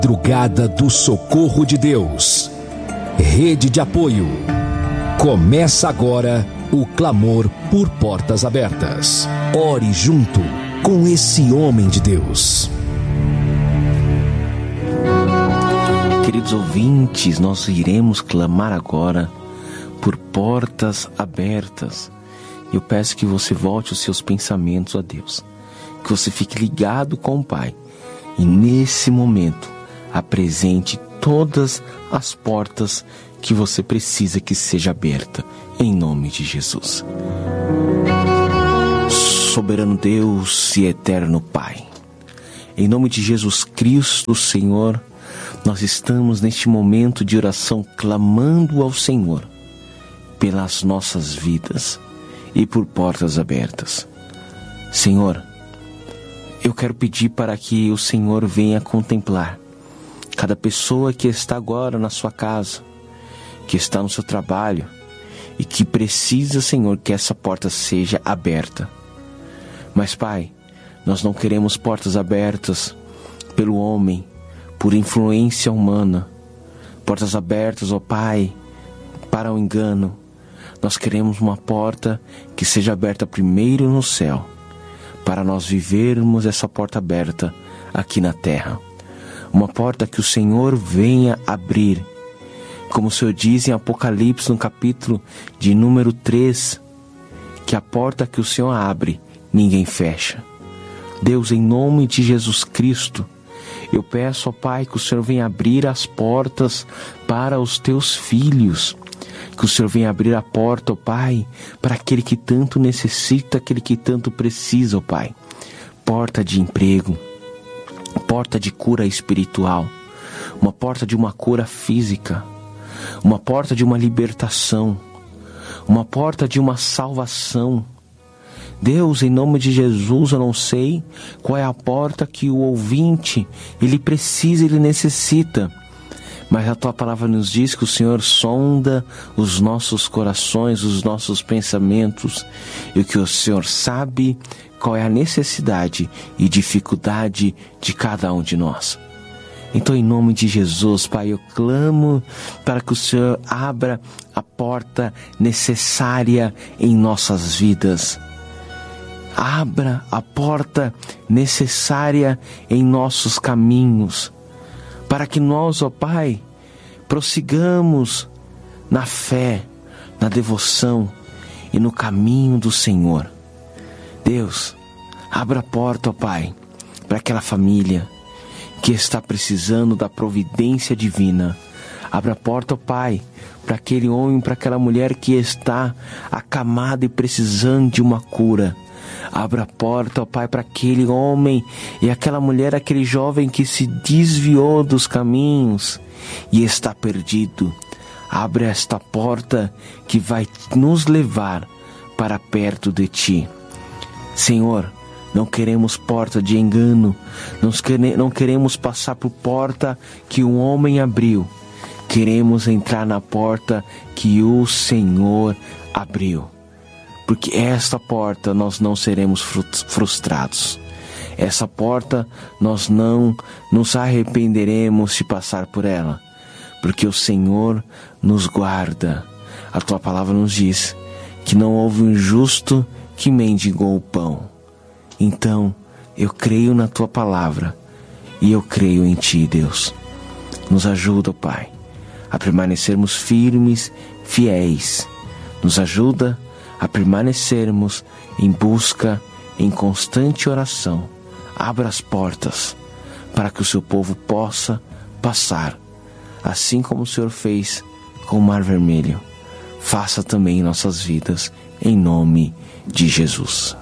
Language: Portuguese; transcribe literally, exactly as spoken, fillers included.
Madrugada do Socorro de Deus. Rede de apoio. Começa agora o clamor por portas abertas. Ore junto com esse homem de Deus. Queridos ouvintes, nós iremos clamar agora por portas abertas. Eu peço que você volte os seus pensamentos a Deus, que você fique ligado com o Pai e nesse momento apresente todas as portas que você precisa que seja aberta, em nome de Jesus. Soberano Deus e eterno Pai, em nome de Jesus Cristo, Senhor, nós estamos neste momento de oração clamando ao Senhor pelas nossas vidas e por portas abertas. Senhor, eu quero pedir para que o Senhor venha contemplar cada pessoa que está agora na sua casa, que está no seu trabalho e que precisa, Senhor, que essa porta seja aberta. Mas, Pai, nós não queremos portas abertas pelo homem, por influência humana, portas abertas, ó Pai, para o engano. Nós queremos uma porta que seja aberta primeiro no céu, para nós vivermos essa porta aberta aqui na terra. Uma porta que o Senhor venha abrir, como o Senhor diz em Apocalipse, no capítulo de número três, que a porta que o Senhor abre, ninguém fecha. Deus, em nome de Jesus Cristo, eu peço, ó Pai, que o Senhor venha abrir as portas para os teus filhos, que o Senhor venha abrir a porta, ó Pai, para aquele que tanto necessita, aquele que tanto precisa, ó Pai. Porta de emprego, porta de cura espiritual, uma porta de uma cura física, uma porta de uma libertação, uma porta de uma salvação. Deus, em nome de Jesus, eu não sei qual é a porta que o ouvinte, ele precisa, ele necessita, mas a Tua palavra nos diz que o Senhor sonda os nossos corações, os nossos pensamentos, e que o Senhor sabe qual é a necessidade e dificuldade de cada um de nós. Então, em nome de Jesus, Pai, eu clamo para que o Senhor abra a porta necessária em nossas vidas. Abra a porta necessária em nossos caminhos, para que nós, ó Pai, prossigamos na fé, na devoção e no caminho do Senhor. Deus, abra a porta, ó Pai, para aquela família que está precisando da providência divina. Abra a porta, ó Pai, para aquele homem, para aquela mulher que está acamada e precisando de uma cura. Abra a porta, ó Pai, para aquele homem e aquela mulher, aquele jovem que se desviou dos caminhos e está perdido. Abre esta porta que vai nos levar para perto de Ti. Senhor, não queremos porta de engano, não queremos passar por porta que o homem abriu. Queremos entrar na porta que o Senhor abriu. Porque esta porta nós não seremos frustrados. Essa porta nós não nos arrependeremos de passar por ela. Porque o Senhor nos guarda. A Tua palavra nos diz que não houve um justo que mendigou o pão. Então, eu creio na Tua palavra e eu creio em Ti, Deus. Nos ajuda, Pai, a permanecermos firmes, fiéis. Nos ajuda a permanecermos em busca, em constante oração. Abra as portas para que o Seu povo possa passar, assim como o Senhor fez com o Mar Vermelho. Faça também em nossas vidas, em nome de Jesus.